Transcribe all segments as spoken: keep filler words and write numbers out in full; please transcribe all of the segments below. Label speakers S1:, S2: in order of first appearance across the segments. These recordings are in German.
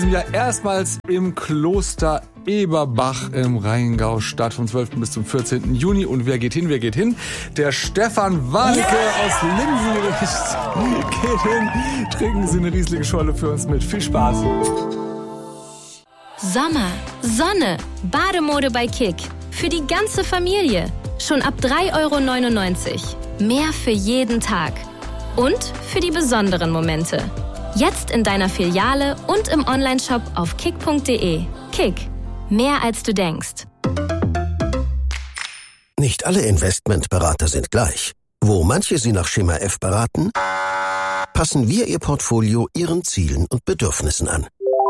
S1: Wir sind ja erstmals im Kloster Eberbach im Rheingau statt vom zwölften bis zum vierzehnten Juni. Und wer geht hin? Wer geht hin? Der Stefan Walke yeah! aus Linsengericht geht hin. Trinken Sie eine riesige Scholle für uns mit. Viel Spaß.
S2: Sommer, Sonne, Bademode bei Kick. Für die ganze Familie. Schon ab drei Euro neunundneunzig. Mehr für jeden Tag. Und für die besonderen Momente. Jetzt in deiner Filiale und im Onlineshop auf kick punkt de. Kick. Mehr als du denkst.
S3: Nicht alle Investmentberater sind gleich. Wo manche Sie nach Schema F beraten, passen wir Ihr Portfolio Ihren Zielen und Bedürfnissen an.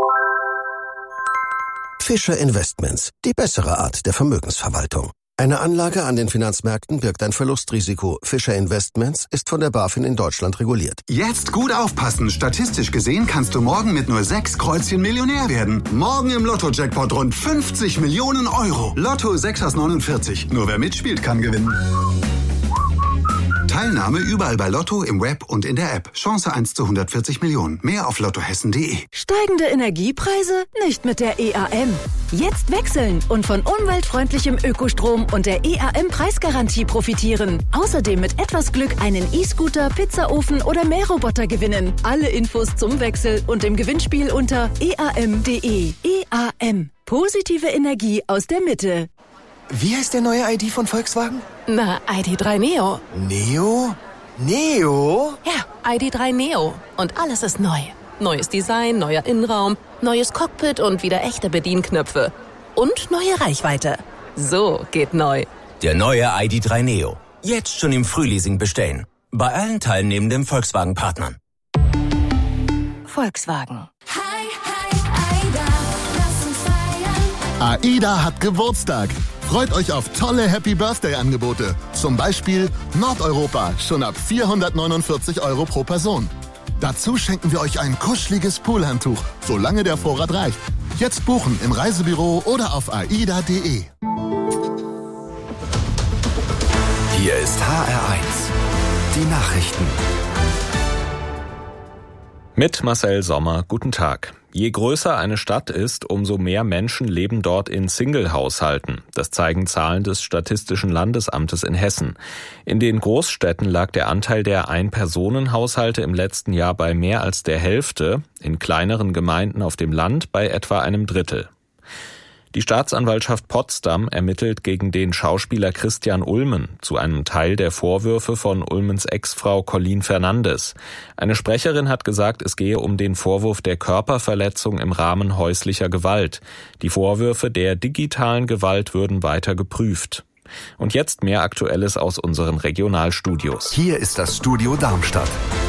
S3: Fischer Investments, die bessere Art der Vermögensverwaltung. Eine Anlage an den Finanzmärkten birgt ein Verlustrisiko. Fischer Investments ist von der BaFin in Deutschland reguliert.
S4: Jetzt gut aufpassen. Statistisch gesehen kannst du morgen mit nur sechs Kreuzchen Millionär werden. Morgen im Lotto-Jackpot rund fünfzig Millionen Euro. Lotto sechs aus neunundvierzig. Nur wer mitspielt, kann gewinnen. Teilnahme überall bei Lotto, im Web und in der App. Chance eins zu hundertvierzig Millionen. Mehr auf lottohessen punkt de.
S5: Steigende Energiepreise? Nicht mit der E A M. Jetzt wechseln und von umweltfreundlichem Ökostrom und der E A M-Preisgarantie profitieren. Außerdem mit etwas Glück einen E-Scooter, Pizzaofen oder Mähroboter gewinnen. Alle Infos zum Wechsel und im Gewinnspiel unter e a m punkt de. E A M. Positive Energie aus der Mitte.
S6: Wie heißt der neue I D von Volkswagen?
S7: Na, I D drei Neo.
S6: Neo? Neo?
S7: Ja, I D drei Neo. Und alles ist neu. Neues Design, neuer Innenraum, neues Cockpit und wieder echte Bedienknöpfe. Und neue Reichweite. So geht neu.
S8: Der neue I D drei Neo. Jetzt schon im Frühleasing bestellen. Bei allen teilnehmenden Volkswagen-Partnern.
S7: Volkswagen.
S9: Hi, hi, Aida, lass uns feiern.
S10: AIDA hat Geburtstag. Freut euch auf tolle Happy-Birthday-Angebote. Zum Beispiel Nordeuropa, schon ab vierhundertneunundvierzig Euro pro Person. Dazu schenken wir euch ein kuscheliges Poolhandtuch, solange der Vorrat reicht. Jetzt buchen im Reisebüro oder auf aida punkt de.
S11: Hier ist H R eins. Die Nachrichten.
S12: Mit Marcel Sommer, guten Tag. Je größer eine Stadt ist, umso mehr Menschen leben dort in Single-Haushalten. Das zeigen Zahlen des Statistischen Landesamtes in Hessen. In den Großstädten lag der Anteil der Ein-Personen-Haushalte im letzten Jahr bei mehr als der Hälfte, in kleineren Gemeinden auf dem Land bei etwa einem Drittel. Die Staatsanwaltschaft Potsdam ermittelt gegen den Schauspieler Christian Ulmen zu einem Teil der Vorwürfe von Ulmens Ex-Frau Colleen Fernandes. Eine Sprecherin hat gesagt, es gehe um den Vorwurf der Körperverletzung im Rahmen häuslicher Gewalt. Die Vorwürfe der digitalen Gewalt würden weiter geprüft. Und jetzt mehr Aktuelles aus unseren Regionalstudios.
S11: Hier ist das Studio Darmstadt.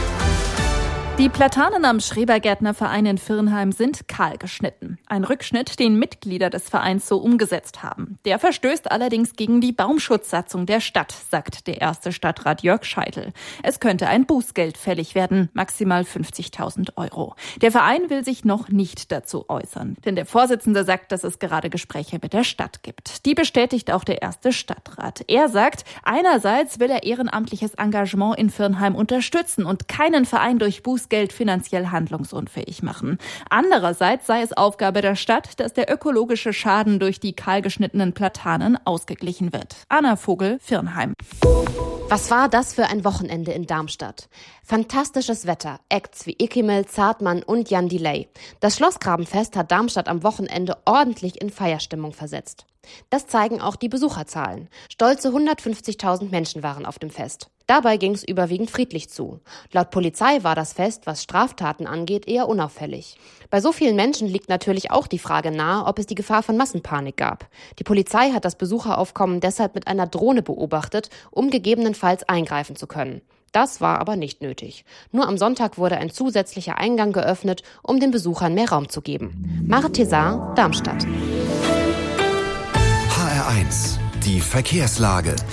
S13: Die Platanen am Schrebergärtnerverein in Virnheim sind kahl geschnitten. Ein Rückschnitt, den Mitglieder des Vereins so umgesetzt haben. Der verstößt allerdings gegen die Baumschutzsatzung der Stadt, sagt der erste Stadtrat Jörg Scheitel. Es könnte ein Bußgeld fällig werden, maximal fünfzigtausend Euro. Der Verein will sich noch nicht dazu äußern, denn der Vorsitzende sagt, dass es gerade Gespräche mit der Stadt gibt. Die bestätigt auch der erste Stadtrat. Er sagt, einerseits will er ehrenamtliches Engagement in Virnheim unterstützen und keinen Verein durch Bußgeld Geld finanziell handlungsunfähig machen. Andererseits sei es Aufgabe der Stadt, dass der ökologische Schaden durch die kahlgeschnittenen Platanen ausgeglichen wird. Anna Vogel, Virnheim.
S14: Was war das für ein Wochenende in Darmstadt? Fantastisches Wetter, Acts wie Ikimel, Zartmann und Jan Delay. Das Schlossgrabenfest hat Darmstadt am Wochenende ordentlich in Feierstimmung versetzt. Das zeigen auch die Besucherzahlen. Stolze hundertfünfzigtausend Menschen waren auf dem Fest. Dabei ging es überwiegend friedlich zu. Laut Polizei war das Fest, was Straftaten angeht, eher unauffällig. Bei so vielen Menschen liegt natürlich auch die Frage nahe, ob es die Gefahr von Massenpanik gab. Die Polizei hat das Besucheraufkommen deshalb mit einer Drohne beobachtet, um gegebenenfalls eingreifen zu können. Das war aber nicht nötig. Nur am Sonntag wurde ein zusätzlicher Eingang geöffnet, um den Besuchern mehr Raum zu geben. Mare Thézard, Darmstadt.
S11: H R eins. Die Verkehrslage.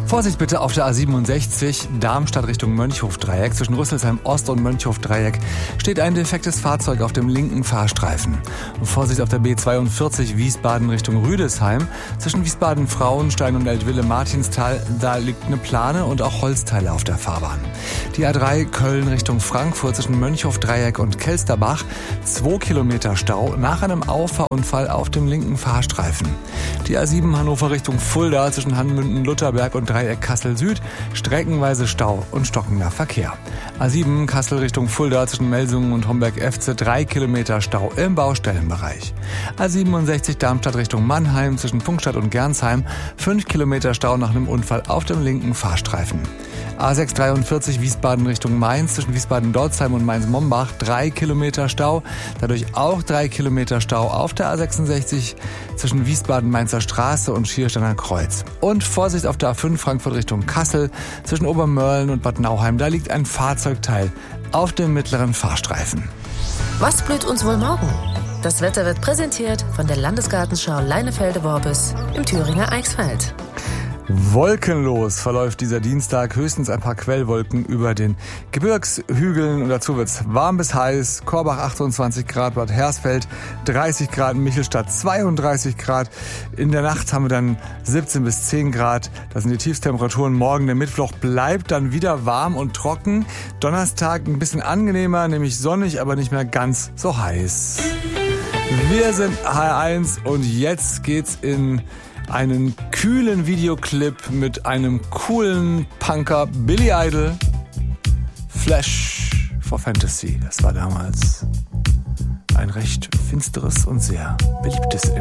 S1: Vorsicht bitte auf der A siebenundsechzig, Darmstadt Richtung Mönchhof-Dreieck. Zwischen Rüsselsheim Ost und Mönchhof-Dreieck steht ein defektes Fahrzeug auf dem linken Fahrstreifen. Und Vorsicht auf der B zweiundvierzig, Wiesbaden Richtung Rüdesheim. Zwischen Wiesbaden-Frauenstein und Eltville-Martinsthal, da liegt eine Plane und auch Holzteile auf der Fahrbahn. Die A drei Köln Richtung Frankfurt zwischen Mönchhof-Dreieck und Kelsterbach. Zwei Kilometer Stau nach einem Auffahrunfall auf dem linken Fahrstreifen. Die A sieben Hannover Richtung Fulda zwischen Hanmünden-Lutherberg und Dreieck Kassel Süd, streckenweise Stau und stockender Verkehr. A sieben Kassel Richtung Fulda zwischen Melsungen und Homberg-Efze, drei Kilometer Stau im Baustellenbereich. A siebenundsechzig Darmstadt Richtung Mannheim zwischen Pfungstadt und Gernsheim, fünf Kilometer Stau nach einem Unfall auf dem linken Fahrstreifen. A sechshundertdreiundvierzig Wiesbaden Richtung Mainz zwischen Wiesbaden-Dolzheim und Mainz-Mombach, drei Kilometer Stau, dadurch auch drei Kilometer Stau auf der A sechsundsechzig zwischen Wiesbaden-Mainzer Straße und Schiersteiner Kreuz. Und Vorsicht auf der A fünf Frankfurt Richtung Kassel zwischen Obermörlen und Bad Nauheim, da liegt ein Fahrzeugteil auf dem mittleren Fahrstreifen.
S15: Was blüht uns wohl morgen? Das Wetter wird präsentiert von der Landesgartenschau Leinefelde-Worbis im Thüringer Eichsfeld.
S1: Wolkenlos verläuft dieser Dienstag, höchstens ein paar Quellwolken über den Gebirgshügeln und dazu wird's warm bis heiß. Korbach achtundzwanzig Grad, Bad Hersfeld dreißig Grad, Michelstadt zweiunddreißig Grad. In der Nacht haben wir dann siebzehn bis zehn Grad. Das sind die Tiefstemperaturen. Morgen der Mittwoch bleibt dann wieder warm und trocken. Donnerstag ein bisschen angenehmer, nämlich sonnig, aber nicht mehr ganz so heiß. Wir sind H R eins und jetzt geht's in einen kühlen Videoclip mit einem coolen Punker, Billy Idol, Flash for Fantasy. Das war damals ein recht finsteres und sehr beliebtes